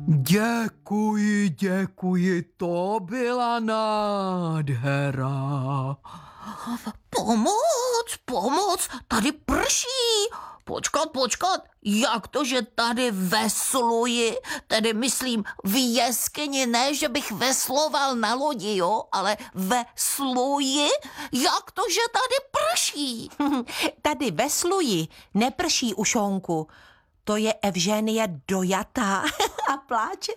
Děkuji, to byla nádhera. Pomoc, tady prší. Počkat, jak to, že tady vesluji, tedy myslím v jeskyni, ne, že bych vesloval na lodi, jo, ale vesluji, jak to, že tady prší? Tady vesluji, neprší, Ušonku. To je Evženie dojatá a pláče.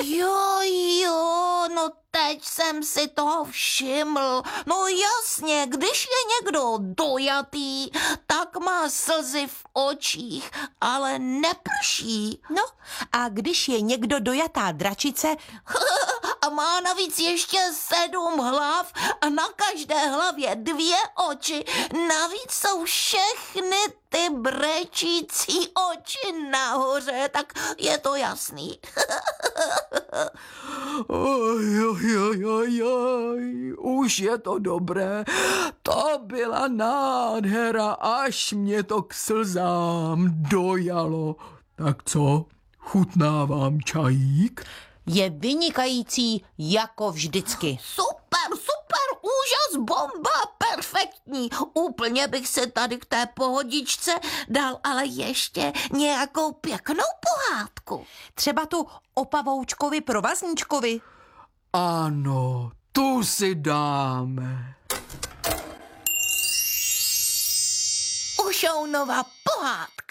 Jo, no teď jsem si toho všiml. No jasně, když je někdo dojatý, tak má slzy v očích, ale neprší. No a když je někdo dojatá dračice, a má navíc ještě 7 hlav a na každé hlavě 2 oči. Navíc jsou všechny ty brečící oči nahoře, tak je to jasný. Už je to dobré. To byla nádhera, až mě to k slzám dojalo. Tak co, chutná vám čajík? je vynikající jako vždycky. Super, úžas, bomba, perfektní. Úplně bych se tady k té pohodičce dal ale ještě nějakou pěknou pohádku. Třeba tu o pavoučkovi provazníčkovi. Ano, tu si dáme. Ušounova pohádka.